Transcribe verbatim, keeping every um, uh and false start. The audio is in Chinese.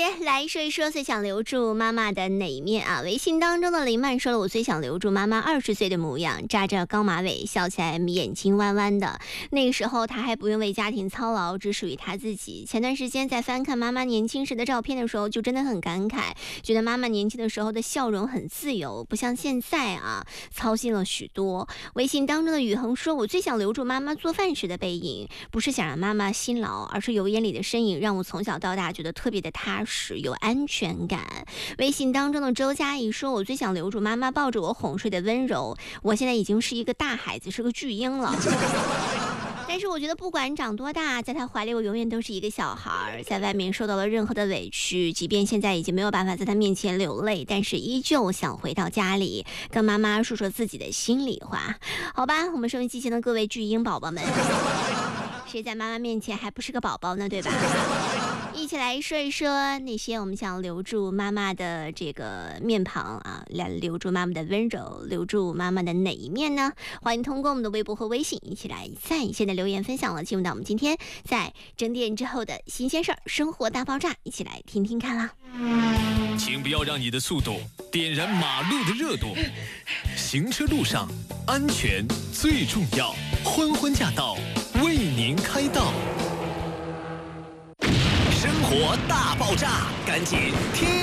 接来说一说最想留住妈妈的哪一面啊？微信当中的林曼说了，我最想留住妈妈二十岁的模样，扎着高马尾，笑起来眼睛弯弯的。那个时候她还不用为家庭操劳，只属于她自己。前段时间在翻看妈妈年轻时的照片的时候，就真的很感慨，觉得妈妈年轻的时候的笑容很自由，不像现在啊，操心了许多。微信当中的宇恒说，我最想留住妈妈做饭时的背影，不是想让妈妈辛劳，而是油烟里的身影让我从小到大觉得特别的踏实，有安全感。微信当中的周佳怡说，我最想留住妈妈抱着我哄睡的温柔，我现在已经是一个大孩子，是个巨婴了。但是我觉得不管长多大，在他怀里我永远都是一个小孩，在外面受到了任何的委屈，即便现在已经没有办法在他面前流泪，但是依旧想回到家里跟妈妈说说自己的心里话。好吧，我们收音机前的各位巨婴宝宝们，谁在妈妈面前还不是个宝宝呢，对吧？一起来说一说那些我们想留住妈妈的这个面庞啊，来留住妈妈的温柔，留住妈妈的哪一面呢？欢迎通过我们的微博和微信一起来在线的留言分享了，进入到我们今天在整点之后的新鲜事儿生活大爆炸，一起来听听看啦。 请不要让你的速度点燃马路的热度，行车路上安全最重要，欢欢驾到为您开道。生活大爆炸，赶紧听